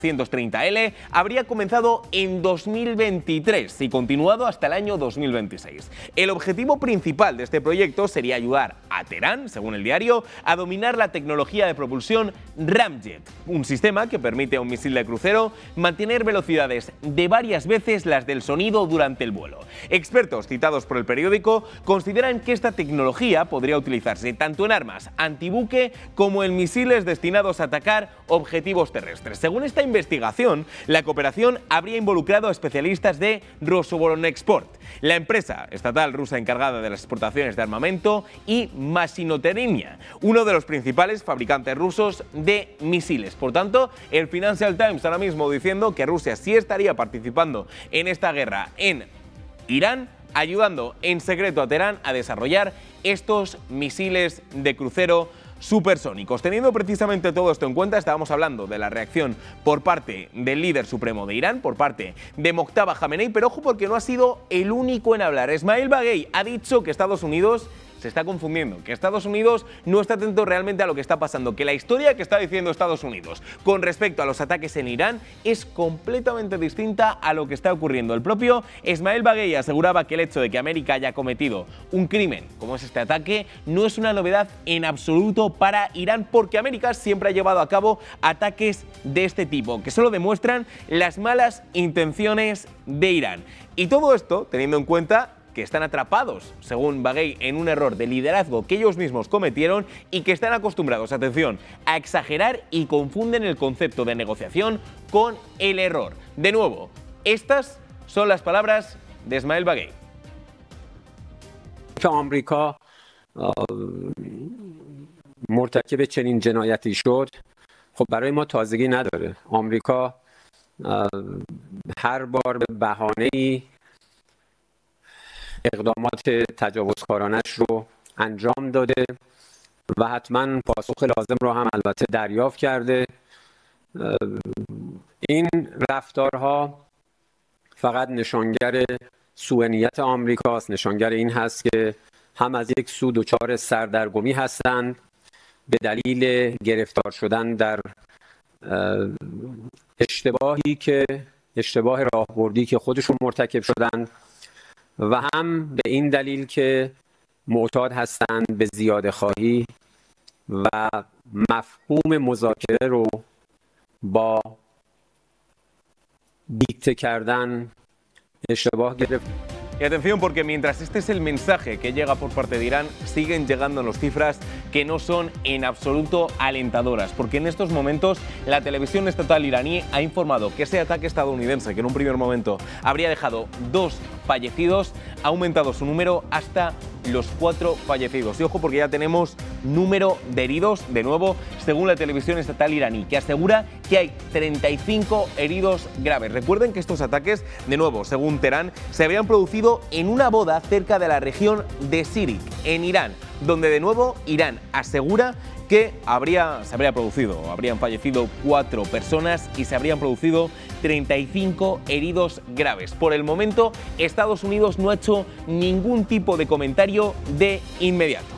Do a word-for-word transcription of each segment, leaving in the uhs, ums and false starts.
ciento treinta ele habría comenzado en dos mil veintitrés y continuado hasta el año dos mil veintiséis. El objetivo principal de este proyecto sería ayudar a Teherán, según el diario, a dominar la tecnología de propulsión Ramjet, un sistema que permite a un misil de crucero mantener velocidades de varias veces las del sonido durante el vuelo. Expertos citados por el periódico consideran que esta tecnología podría utilizarse tanto en armas antibuque como en misiles destinados a atacar objetivos terrestres. Según esta investigación, la cooperación habría involucrado a especialistas de Rosoboronexport, la empresa estatal rusa encargada de las exportaciones de armamento, y Machinoterinia, uno de los principales fabricantes rusos de misiles. Por tanto, el Financial Times ahora mismo diciendo que Rusia sí estaría participando en esta guerra en Irán, ayudando en secreto a Teherán a desarrollar estos misiles de crucero supersónicos. Teniendo precisamente todo esto en cuenta, estábamos hablando de la reacción por parte del líder supremo de Irán, por parte de Mojtaba Khamenei, pero ojo porque no ha sido el único en hablar. Esmail Baghei ha dicho que Estados Unidos se está confundiendo, que Estados Unidos no está atento realmente a lo que está pasando, que la historia que está diciendo Estados Unidos con respecto a los ataques en Irán es completamente distinta a lo que está ocurriendo. El propio Esmail Baghei aseguraba que el hecho de que América haya cometido un crimen como es este ataque no es una novedad en absoluto para Irán, porque América siempre ha llevado a cabo ataques de este tipo, que solo demuestran las malas intenciones de Irán. Y todo esto teniendo en cuenta que están atrapados, según Baghei, en un error de liderazgo que ellos mismos cometieron y que están acostumbrados, atención, a exagerar y confunden el concepto de negociación con el error. De nuevo, estas son las palabras de Esmail Baghei. که آمریکا مرتکب چنین جنایتی شد خب برای ما تازگی نداره. آمریکا هر بار به بهانه‌ای اقدامات تجاوزکارانش رو انجام داده و حتما پاسخ لازم رو هم البته دریافت کرده. این رفتارها فقط نشانگر سوء نیت آمریکاست، نشانگر این هست که هم از یک سو دچار سردرگمی هستند به دلیل گرفتار شدن در اشتباهی که اشتباه راهبردی که خودشون مرتکب شدن و هم به این دلیل که معتاد هستند به زیاده خواهی و مفهوم مذاکره رو با دیکته کردن اشتباه گرفت. Y atención, porque mientras este es el mensaje que llega por parte de Irán, siguen llegando las cifras que no son en absoluto alentadoras, porque en estos momentos la televisión estatal iraní ha informado que ese ataque estadounidense, que en un primer momento habría dejado dos fallecidos, ha aumentado su número hasta los cuatro fallecidos. Y ojo porque ya tenemos número de heridos, de nuevo, según la televisión estatal iraní, que asegura que hay treinta y cinco heridos graves. Recuerden que estos ataques, de nuevo, según Teherán, se habían producido en una boda cerca de la región de Sirik, en Irán, donde de nuevo Irán asegura que habría, se habría producido, habrían fallecido cuatro personas y se habrían producido treinta y cinco heridos graves. Por el momento, Estados Unidos no ha hecho ningún tipo de comentario de inmediato.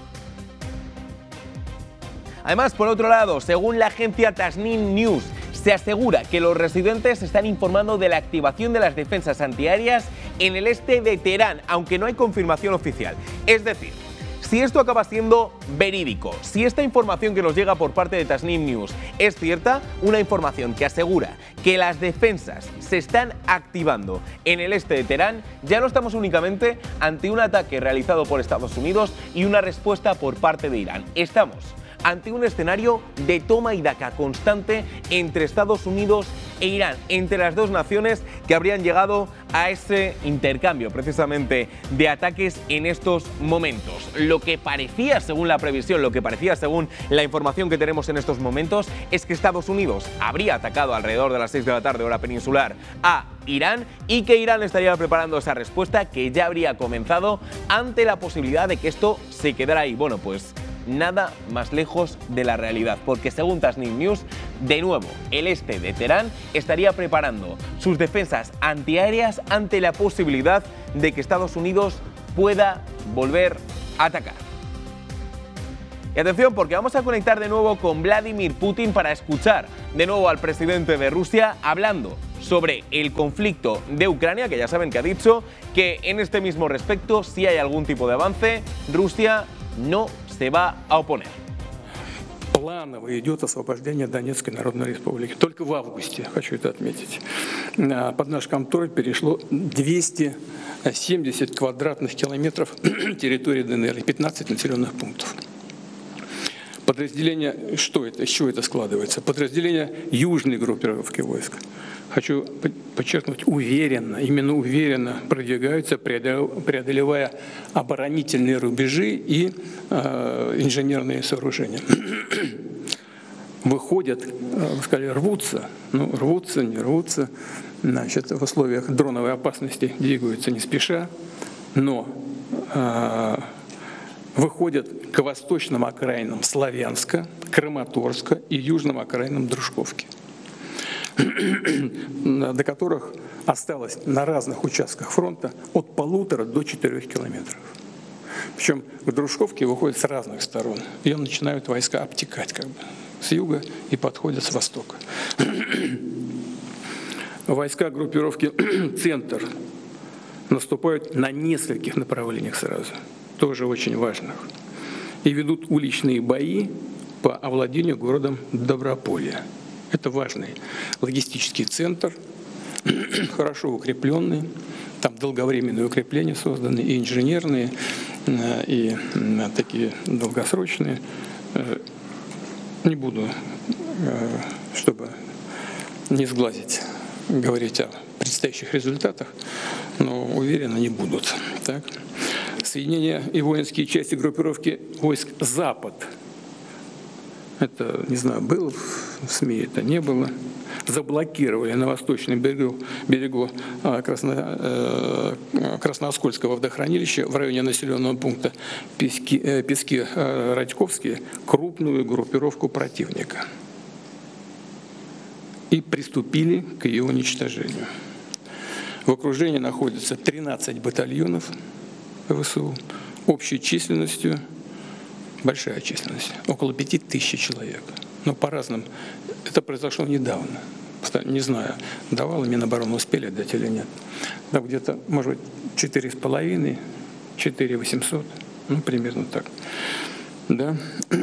Además, por otro lado, según la agencia Tasnim News, se asegura que los residentes están informando de la activación de las defensas antiaéreas en el este de Teherán, aunque no hay confirmación oficial. Es decir, si esto acaba siendo verídico, si esta información que nos llega por parte de Tasnim News es cierta, una información que asegura que las defensas se están activando en el este de Teherán, ya no estamos únicamente ante un ataque realizado por Estados Unidos y una respuesta por parte de Irán. Estamos ante un escenario de toma y daca constante entre Estados Unidos e Irán, entre las dos naciones que habrían llegado a ese intercambio precisamente de ataques en estos momentos. Lo que parecía, según la previsión, lo que parecía según la información que tenemos en estos momentos, es que Estados Unidos habría atacado alrededor de las seis de la tarde hora peninsular a Irán y que Irán estaría preparando esa respuesta que ya habría comenzado ante la posibilidad de que esto se quedara ahí. Bueno, pues nada más lejos de la realidad, porque según Tasnim News, de nuevo, el este de Teherán estaría preparando sus defensas antiaéreas ante la posibilidad de que Estados Unidos pueda volver a atacar. Y atención, porque vamos a conectar de nuevo con Vladimir Putin para escuchar de nuevo al presidente de Rusia hablando sobre el conflicto de Ucrania, que ya saben que ha dicho que en este mismo respecto, si hay algún tipo de avance, Rusia no se va a oponer. Планово идет освобождение Донецкой Народной Республики. Только в августе, хочу это отметить, под наш контроль перешло двести семьдесят квадратных километров территории ДНР и пятнадцать населенных пунктов. Подразделение, что это, из чего это складывается? Подразделение южной группировки войск. Хочу подчеркнуть, уверенно, именно уверенно продвигаются, преодолевая оборонительные рубежи и э, инженерные сооружения. Выходят, вы сказали, рвутся, ну рвутся, не рвутся, значит, в условиях дроновой опасности двигаются не спеша, но э, выходят к восточным окраинам Славянска, Краматорска и южным окраинам Дружковки, до которых осталось на разных участках фронта от полутора до четырех километров. Причем к Дружковке выходят с разных сторон. Ее начинают войска обтекать как бы с юга и подходят с востока. Войска группировки «Центр» наступают на нескольких направлениях сразу, тоже очень важных, и ведут уличные бои по овладению городом Доброполье. Это важный логистический центр, хорошо укрепленный, там долговременные укрепления созданы, и инженерные, и такие долгосрочные. Не буду, чтобы не сглазить, говорить о предстоящих результатах, но уверен, они будут. Так? Соединения и воинские части группировки войск «Запад». Это, не знаю, было в СМИ, это не было. Заблокировали на восточном берегу, берегу Красно, Красnooскольского водохранилища в районе населенного пункта Пески, Пески Радьковские крупную группировку противника и приступили к ее уничтожению. В окружении находится тринадцать батальонов ВСУ общей численностью, большая численность, около пяти тысяч человек. Но по разным. Это произошло недавно. Не знаю, давал Минобороны, успели отдать или нет. Да, где-то, может быть, четыре с половиной, четыре восемьсот, ну, примерно так. Да?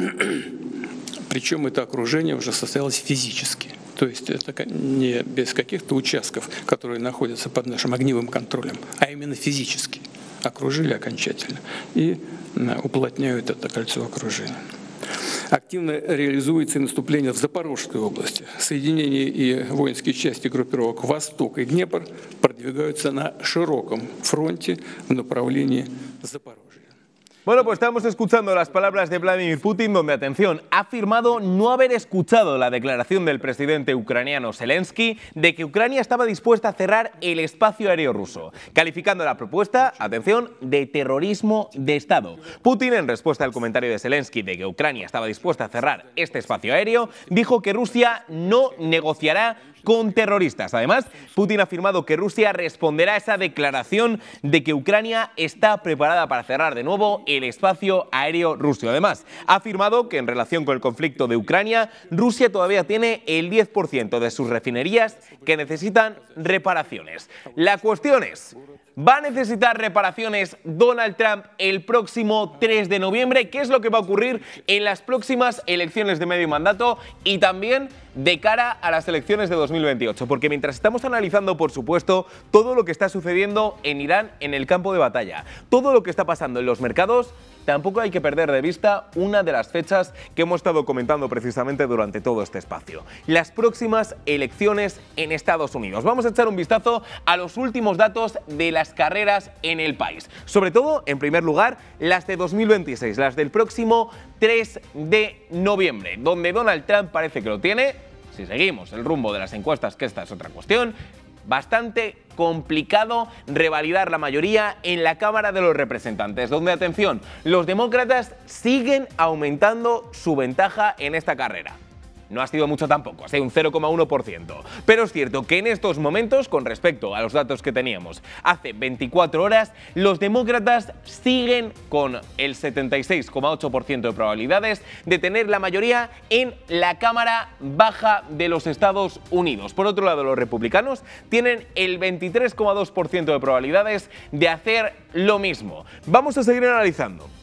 Причем это окружение уже состоялось физически. То есть это не без каких-то участков, которые находятся под нашим огневым контролем, а именно физически. Окружили окончательно и уплотняют это кольцо окружения. Активно реализуется и наступление в Запорожской области. Соединения и воинские части группировок «Восток» и «Днепр» продвигаются на широком фронте в направлении Запорожья. Bueno, pues estamos escuchando las palabras de Vladimir Putin, donde, atención, ha afirmado no haber escuchado la declaración del presidente ucraniano Zelensky de que Ucrania estaba dispuesta a cerrar el espacio aéreo ruso, calificando la propuesta, atención, de terrorismo de Estado. Putin, en respuesta al comentario de Zelensky de que Ucrania estaba dispuesta a cerrar este espacio aéreo, dijo que Rusia no negociará con terroristas. Además, Putin ha afirmado que Rusia responderá a esa declaración de que Ucrania está preparada para cerrar de nuevo el espacio aéreo ruso. Además, ha afirmado que en relación con el conflicto de Ucrania, Rusia todavía tiene el diez por ciento de sus refinerías que necesitan reparaciones. La cuestión es, ¿va a necesitar reparaciones Donald Trump el próximo tres de noviembre? ¿Qué es lo que va a ocurrir en las próximas elecciones de medio mandato y también de cara a las elecciones de dos mil veintiocho? Porque mientras estamos analizando, por supuesto, todo lo que está sucediendo en Irán en el campo de batalla, todo lo que está pasando en los mercados, tampoco hay que perder de vista una de las fechas que hemos estado comentando precisamente durante todo este espacio: las próximas elecciones en Estados Unidos. Vamos a echar un vistazo a los últimos datos de las carreras en el país. Sobre todo, en primer lugar, las de dos mil veintiséis, las del próximo tres de noviembre, donde Donald Trump parece que lo tiene, si seguimos el rumbo de las encuestas, que esta es otra cuestión, bastante complicado revalidar la mayoría en la Cámara de los Representantes, donde, atención, los demócratas siguen aumentando su ventaja en esta carrera. no ha sido mucho tampoco, ha sido un cero coma uno por ciento. Pero es cierto que en estos momentos, con respecto a los datos que teníamos hace veinticuatro horas, los demócratas siguen con el setenta y seis coma ocho por ciento de probabilidades de tener la mayoría en la Cámara Baja de los Estados Unidos. Por otro lado, los republicanos tienen el veintitrés coma dos por ciento de probabilidades de hacer lo mismo. Vamos a seguir analizando